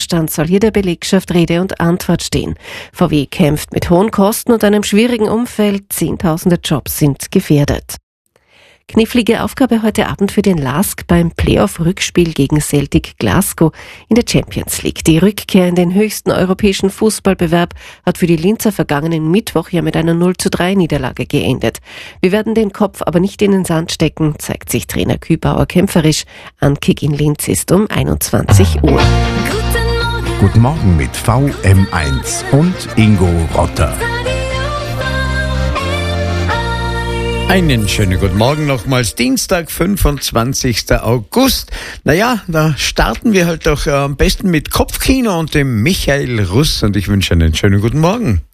Vorstand soll hier der Belegschaft Rede und Antwort stehen. VW kämpft mit hohen Kosten und einem schwierigen Umfeld. Zehntausende Jobs sind gefährdet. Knifflige Aufgabe heute Abend für den LASK beim Playoff-Rückspiel gegen Celtic Glasgow in der Champions League. Die Rückkehr in den höchsten europäischen Fußballbewerb hat für die Linzer vergangenen Mittwoch ja mit einer 0:3 Niederlage geendet. Wir werden den Kopf aber nicht in den Sand stecken, zeigt sich Trainer Kübauer kämpferisch. Ankick in Linz ist um 21 Uhr. Guten Morgen mit VM1 und Ingo Rotter. Einen schönen guten Morgen nochmals. Dienstag, 25. August. Naja, da starten wir halt doch am besten mit Kopfkino und dem Michael Russ. Und ich wünsche einen schönen guten Morgen.